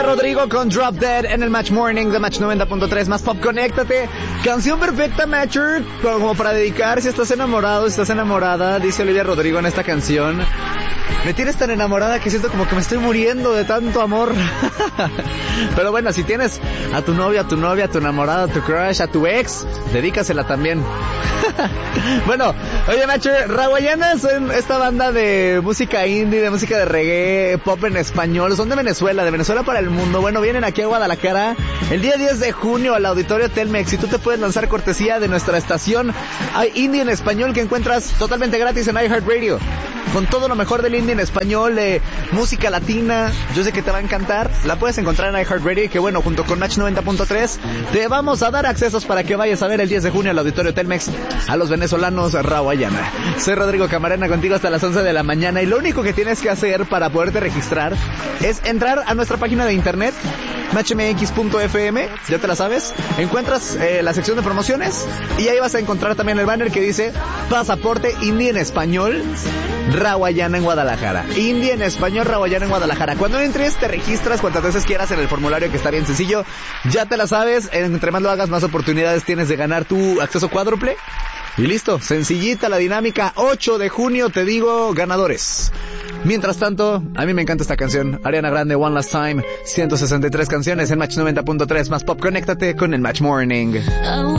Olivia Rodrigo con Drop Dead en el Match Morning de Match 90.3 más Pop. Conéctate. Canción perfecta, Matcher, como para dedicar si estás enamorado, si estás enamorada. Dice Olivia Rodrigo en esta canción: me tienes tan enamorada que siento como que me estoy muriendo de tanto amor. Pero bueno, si tienes a tu novia, a tu novia, a tu enamorada, a tu crush, a tu ex, dedícasela también. Bueno, oye, Matcher, Rawayana son esta banda de música indie, de música de reggae, pop en español. Son de Venezuela para el mundo. Bueno, vienen aquí a Guadalajara el día 10 de junio al Auditorio Telmex y tú te puedes lanzar cortesía de nuestra estación indie en español que encuentras totalmente gratis en iHeartRadio. Con todo lo mejor del indie en español, música latina, yo sé que te va a encantar. La puedes encontrar en iHeartRadio y que bueno, junto con Match 90.3 te vamos a dar accesos para que vayas a ver el 10 de junio al Auditorio Telmex a los venezolanos Rawayana. Soy Rodrigo Camarena, contigo hasta las 11 de la mañana y lo único que tienes que hacer para poderte registrar es entrar a nuestra página de internet matchmx.fm, ya te la sabes, encuentras la sección de promociones y ahí vas a encontrar también el banner que dice Pasaporte Indie en Español Rawayana en Guadalajara. Indie en español Rawayana en Guadalajara. Cuando entres te registras cuantas veces quieras en el formulario, que está bien sencillo, ya te la sabes, entre más lo hagas más oportunidades tienes de ganar tu acceso cuádruple. Y listo, sencillita la dinámica. 8 de junio te digo ganadores. Mientras tanto, a mí me encanta esta canción, Ariana Grande, One Last Time. 163 canciones en Match 90.3 más Pop. Conéctate con el Match Morning.